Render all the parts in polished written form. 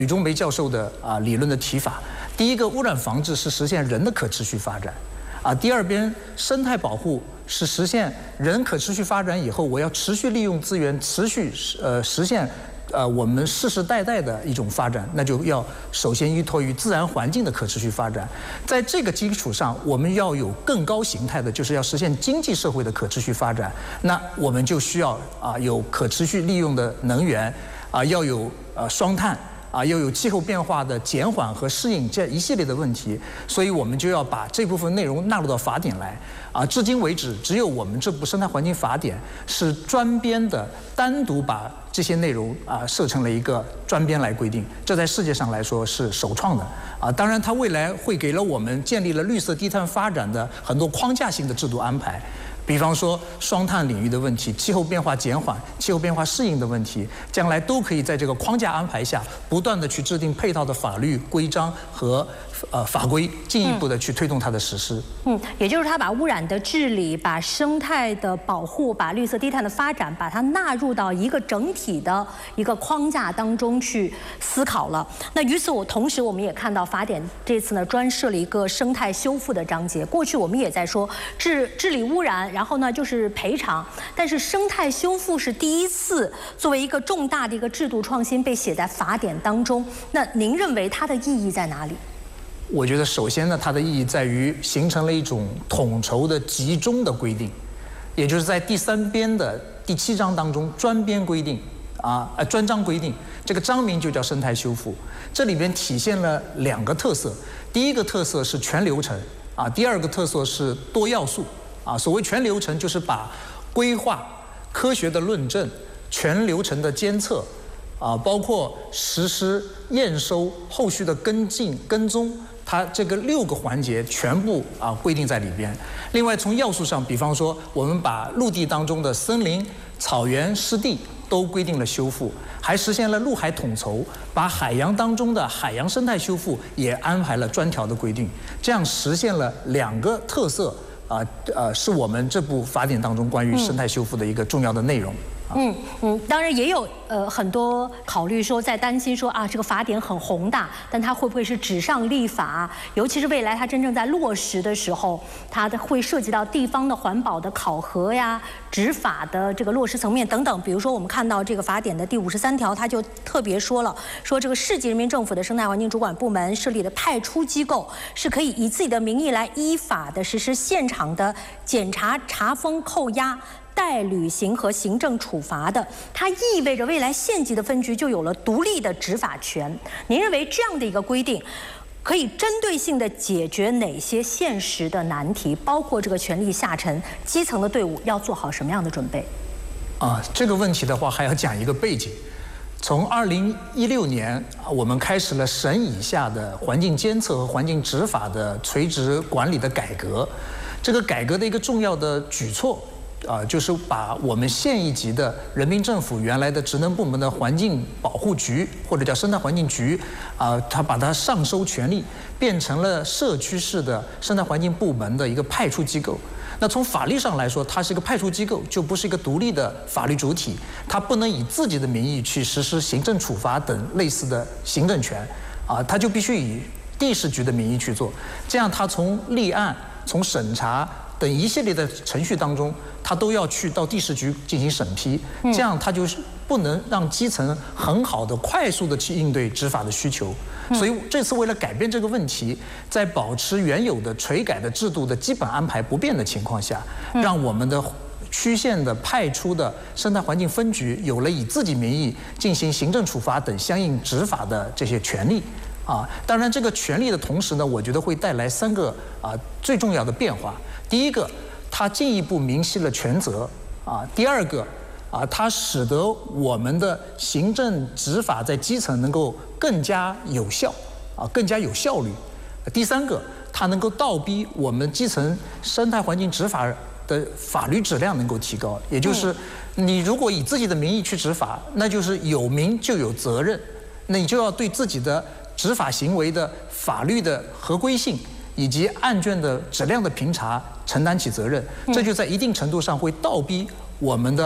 吕中梅教授的理论的提法，第一个污染防治是实现人的可持续发展，第二边生态保护是实现人可持续发展以后，我要持续利用资源，持续实现我们世世代代的一种发展，那就要首先依托于自然环境的可持续发展。在这个基础上，我们要有更高形态的，就是要实现经济社会的可持续发展。那我们就需要有可持续利用的能源，要有双碳。要有气候变化的减缓和适应这一系列的问题，所以我们就要把这部分内容纳入到法典来。至今为止，只有我们这部生态环境法典是专编的，单独把这些内容设成了一个专编来规定，这在世界上来说是首创的。当然，它未来会给了我们建立了绿色低碳发展的很多框架性的制度安排。比方说双碳领域的问题、气候变化减缓、气候变化适应的问题，将来都可以在这个框架安排下，不断的去制定配套的法律规章和法规，进一步的去推动它的实施。 也就是他把污染的治理、把生态的保护、把绿色低碳的发展，把它纳入到一个整体的一个框架当中去思考了。那与此同时，我们也看到法典这次呢专设了一个生态修复的章节。过去我们也在说治理污染，然后呢就是赔偿，但是生态修复是第一次作为一个重大的一个制度创新被写在法典当中。那您认为它的意义在哪里？ 我觉得首先呢，它的意义在于形成了一种统筹的集中的规定，也就是在第3编的第7章当中专编规定专章规定，这个章名就叫生态修复。这里边体现了2个特色，第一个特色是全流程第二个特色是多要素所谓全流程，就是把规划、科学的论证、全流程的监测包括实施、验收、后续的跟进、跟踪，它这个6个环节全部规定在里边。另外，从要素上，比方说，我们把陆地当中的森林、草原、湿地都规定了修复，还实现了陆海统筹，把海洋当中的海洋生态修复也安排了专条的规定，这样实现了2个特色是我们这部法典当中关于生态修复的一个重要的内容。 当然也有很多考虑说，在担心说这个法典很宏大，但它会不会是纸上立法？尤其是未来它真正在落实的时候，它会涉及到地方的环保的考核呀、执法的这个落实层面等等。比如说，我们看到这个法典的第53条，它就特别说了，说这个市级人民政府的生态环境主管部门设立的派出机构是可以以自己的名义来依法的实施现场的检查、查封、扣押、代履行和行政处罚的。它意味着未来县级的分局就有了独立的执法权。您认为这样的一个规定可以针对性的解决哪些现实的难题？包括这个权力下沉、基层的队伍要做好什么样的准备？ 这个问题的话，还要讲一个背景。从2016年，我们开始了省以下的环境监测和环境执法的垂直管理的改革。这个改革的一个重要的举措就是把我们县一级的人民政府原来的职能部门的环境保护局或者叫生态环境局它把它上收权力，变成了社区式的生态环境部门的一个派出机构。那从法律上来说，它是一个派出机构，就不是一个独立的法律主体，它不能以自己的名义去实施行政处罚等类似的行政权它就必须以地市局的名义去做。这样，它从立案、从审查等一系列的程序当中，它都要去到地市局进行审批，这样它就是不能让基层很好的、快速的去应对执法的需求。所以这次为了改变这个问题，在保持原有的垂改的制度的基本安排不变的情况下，让我们的区县的派出的生态环境分局有了以自己名义进行行政处罚等相应执法的这些权利。当然，这个权利的同时呢，我觉得会带来3个最重要的变化。第一个，它进一步明晰了权责第二个它使得我们的行政执法在基层能够更加有效更加有效率。第3个，它能够倒逼我们基层生态环境执法的法律质量能够提高。也就是你如果以自己的名义去执法，那就是有名就有责任，那你就要对自己的执法行为的法律的合规性以及案卷的质量的评查承担起责任。这就在一定程度上会倒逼我们的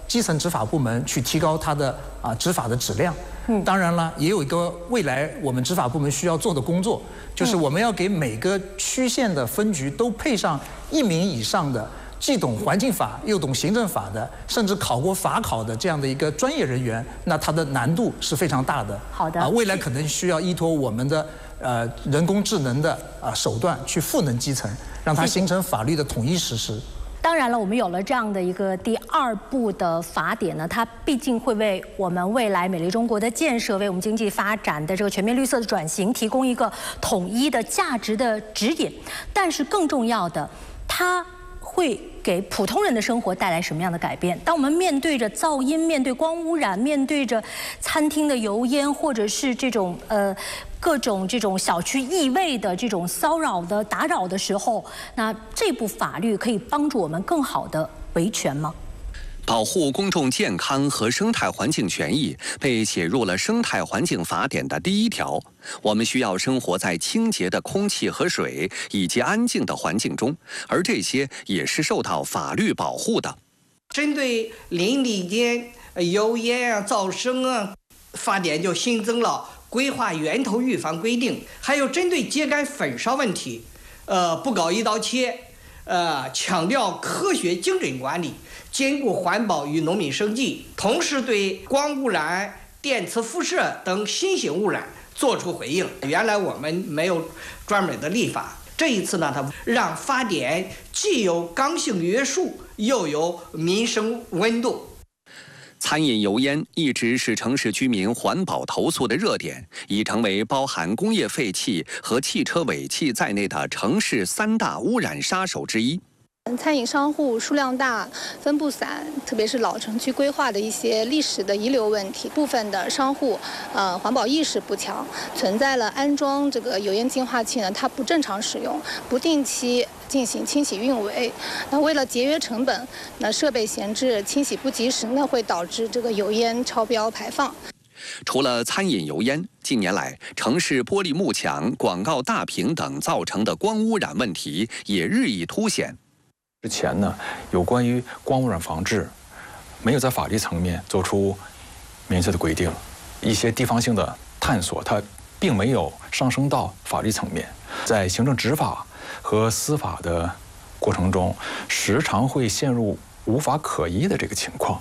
基层执法部门去提高它的执法的质量。当然了，也有一个未来我们执法部门需要做的工作，就是我们要给每个区县的分局都配上1名以上的既懂环境法又懂行政法的，甚至考过法考的这样的一个专业人员，那它的难度是非常大的。 好的， 未来可能需要依托我们的人工智能的手段去赋能基层，让它形成法律的统一实施。 当然了，我们有了这样的一个第2部的法典呢，它毕竟会为我们未来美丽中国的建设、为我们经济发展的这个全面绿色的转型提供一个统一的价值的指引。但是更重要的，它会给普通人的生活带来什么样的改变？当我们面对着噪音、面对光污染、面对着餐厅的油烟，或者是这种各种这种小区异味的这种骚扰的打扰的时候，那这部法律可以帮助我们更好的维权吗？ 保护公众健康和生态环境权益被写入了《生态环境法典》的第1条。我们需要生活在清洁的空气和水以及安静的环境中，而这些也是受到法律保护的。 针对邻里间油烟噪声法典就新增了规划源头预防规定，还有针对秸秆焚烧问题，不搞一刀切，强调科学精准管理，兼顾环保与农民生计，同时对光污染、电磁辐射等新型污染做出回应。原来我们没有专门的立法，这一次呢，它让法典既有刚性约束，又有民生温度。 餐饮油烟一直是城市居民环保投诉的热点，已成为包含工业废气和汽车尾气在内的城市3大污染杀手之一。 餐饮商户数量大、分布散，特别是老城区规划的一些历史的遗留问题，部分的商户环保意识不强，存在了安装这个油烟净化器呢，它不正常使用，不定期进行清洗运维。那为了节约成本，那设备闲置、清洗不及时呢，会导致这个油烟超标排放。 除了餐饮油烟，近年来城市玻璃幕墙、广告大屏等造成的光污染问题也日益凸显。 之前呢，有关于光污染防治，没有在法律层面做出明确的规定，一些地方性的探索，它并没有上升到法律层面，在行政执法和司法的过程中，时常会陷入无法可依的这个情况。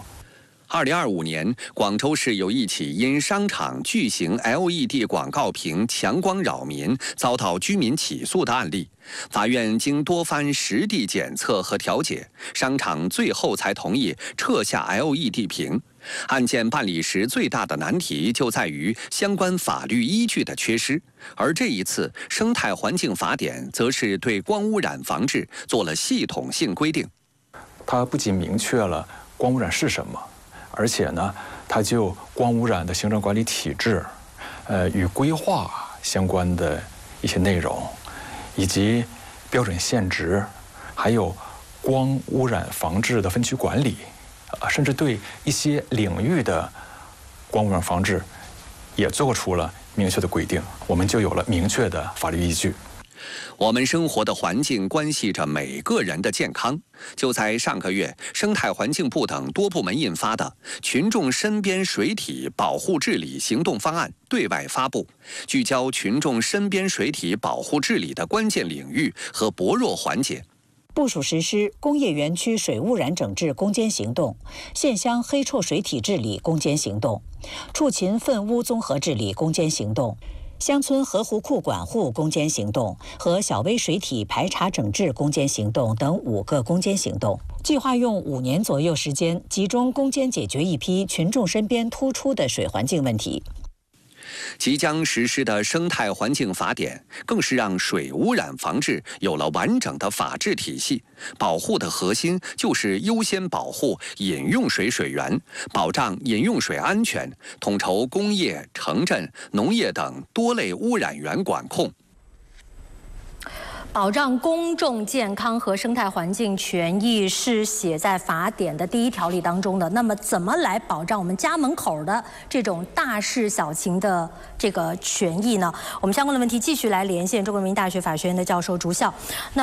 2025年，广州市有一起因商场巨型 LED 广告屏强光扰民，遭到居民起诉的案例。法院经多番实地检测和调解，商场最后才同意撤下 LED 屏。案件办理时最大的难题就在于相关法律依据的缺失，而这一次《生态环境法典》则是对光污染防治做了系统性规定。 它不仅明确了光污染是什么，而且呢，它就光污染的行政管理体制，与规划相关的一些内容，以及标准限值，还有光污染防治的分区管理，甚至对一些领域的光污染防治也做出了明确的规定，我们就有了明确的法律依据。 我们生活的环境关系着每个人的健康。就在上个月，生态环境部等多部门印发的《群众身边水体保护治理行动方案》对外发布，聚焦群众身边水体保护治理的关键领域和薄弱环节。 部署实施工业园区水污染整治攻坚行动、县乡黑臭水体治理攻坚行动、畜禽粪污综合治理攻坚行动、乡村河湖库管护攻坚行动和小微水体排查整治攻坚行动等5个攻坚行动，计划用5年左右时间，集中攻坚解决一批群众身边突出的水环境问题。 即将实施的生态环境法典，更是让水污染防治有了完整的法治体系。保护的核心就是优先保护饮用水水源，保障饮用水安全，统筹工业、城镇、农业等多类污染源管控。 保障公众健康和生态环境权益是写在法典的第1条例当中的。那么，怎么来保障我们家门口的这种大事小情的这个权益呢？我们相关的问题继续来连线中国人民大学法学院的教授竹孝。那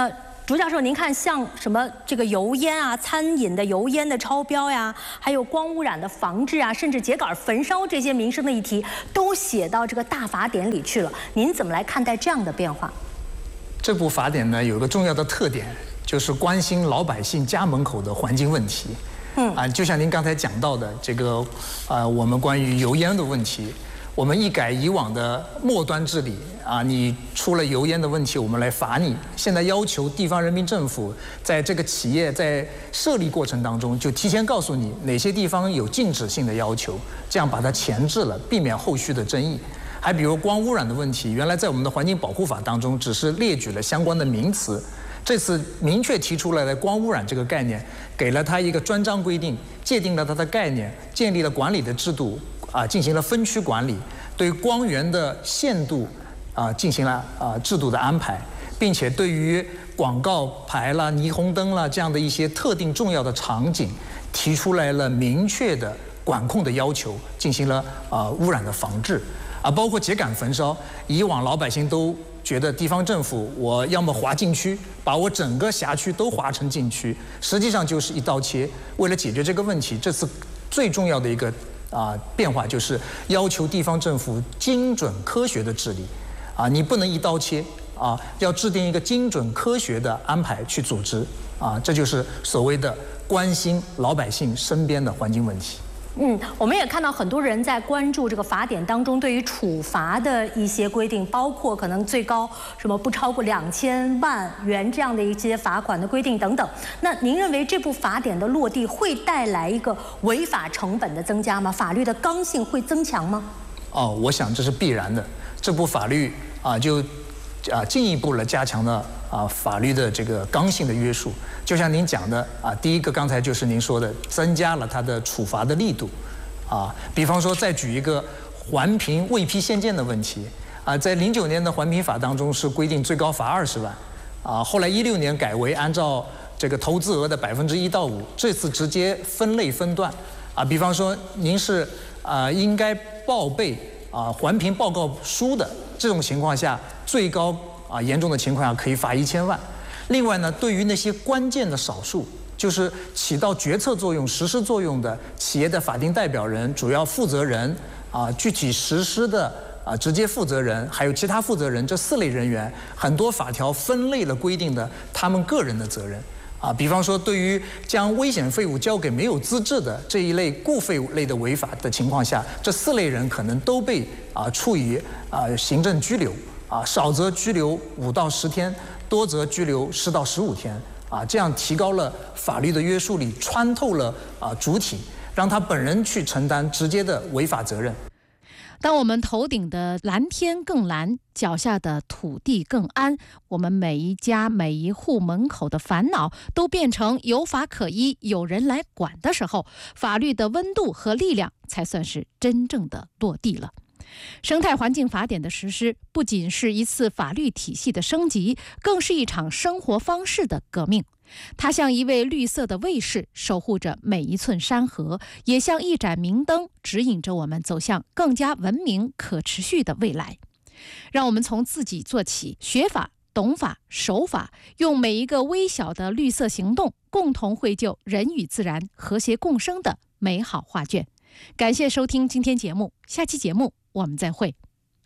朱教授，您看像什么这个油烟啊、餐饮的油烟的超标呀，还有光污染的防治啊，甚至秸秆焚烧这些民生的议题，都写到这个大法典里去了。您怎么来看待这样的变化？ 这部法典呢，有一个重要的特点，就是关心老百姓家门口的环境问题。就像您刚才讲到的这个，我们关于油烟的问题，我们一改以往的末端治理你出了油烟的问题，我们来罚你。现在要求地方人民政府在这个企业在设立过程当中，就提前告诉你哪些地方有禁止性的要求，这样把它前置了，避免后续的争议。还比如光污染的问题，原来在我们的环境保护法当中只是列举了相关的名词。这次明确提出来的光污染这个概念，给了它一个专章规定，界定了它的概念，建立了管理的制度，进行了分区管理，对光源的限度进行了制度的安排，并且对于广告牌啦、霓虹灯啦这样的一些特定重要的场景，提出来了明确的管控的要求，进行了污染的防治包括秸秆焚烧，以往老百姓都觉得地方政府我要么划禁区，把我整个辖区都划成禁区，实际上就是一刀切。为了解决这个问题，这次最重要的一个变化就是要求地方政府精准科学的治理你不能一刀切要制定一个精准科学的安排去组织这就是所谓的关心老百姓身边的环境问题。 我们也看到很多人在关注这个法典当中对于处罚的一些规定，包括可能最高什么不超过2000万元这样的一些罚款的规定等等。那您认为这部法典的落地会带来一个违法成本的增加吗？法律的刚性会增强吗？ 我想这是必然的。这部法律就进一步了加强了法律的这个刚性的约束。就像您讲的第一个刚才就是您说的，增加了它的处罚的力度比方说再举一个环评未批现件的问题在09年的环评法当中是规定最高罚20万后来16年改为按照这个投资额的1%到5%，这次直接分类分段比方说您是应该报备环评报告书的这种情况下，最高严重的情况下可以罚1000万。另外呢，对于那些关键的少数，就是起到决策作用、实施作用的企业的法定代表人、主要负责人具体实施的直接负责人，还有其他负责人这4类人员，很多法条分类了规定的他们个人的责任比方说对于将危险废物交给没有资质的这一类故废物类的违法的情况下，这4类人可能都被处以行政拘留少则拘留5到10天，多则拘留10到15天这样提高了法律的约束力，穿透了主体，让他本人去承担直接的违法责任。 当我们头顶的蓝天更蓝，脚下的土地更安，我们每一家每一户门口的烦恼都变成有法可依、有人来管的时候，法律的温度和力量才算是真正的落地了。生态环境法典的实施不仅是一次法律体系的升级，更是一场生活方式的革命。它像一位绿色的卫士，守护着每一寸山河，也像一盏明灯，指引着我们走向更加文明可持续的未来。让我们从自己做起，学法、懂法、守法，用每一个微小的绿色行动，共同绘就人与自然和谐共生的美好画卷。感谢收听今天节目，下期节目我们再会。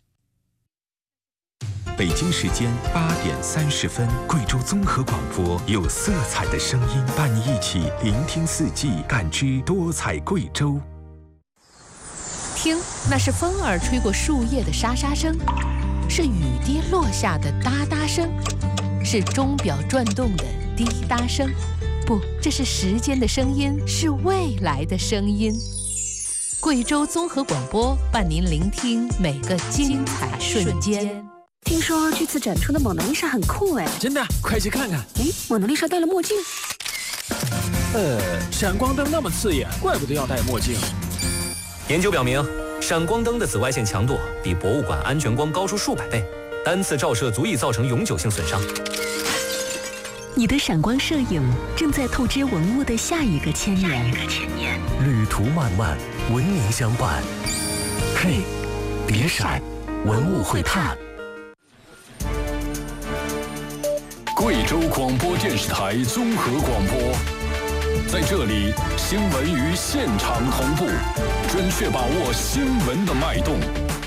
北京时间8点30分，贵州综合广播有色彩的声音，伴你一起聆听四季，感知多彩贵州。 听，那是风儿吹过树叶的沙沙声，是雨滴落下的哒哒声，是钟表转动的滴答声。不，这是时间的声音，是未来的声音。贵州综合广播伴您聆听每个精彩瞬间。 听说这次展出的蒙娜丽莎很酷哎！ 真的，快去看看。 蒙娜丽莎戴了墨镜。 闪光灯那么刺眼，怪不得要戴墨镜。 研究表明，闪光灯的紫外线强度比博物馆安全光高出数百倍，单次照射足以造成永久性损伤。 你的闪光摄影正在透支文物的下一个千年。 旅途漫漫，文明相伴。嘿，别闪，文物会探。 贵州广播电视台综合广播，在这里，新闻与现场同步，准确把握新闻的脉动。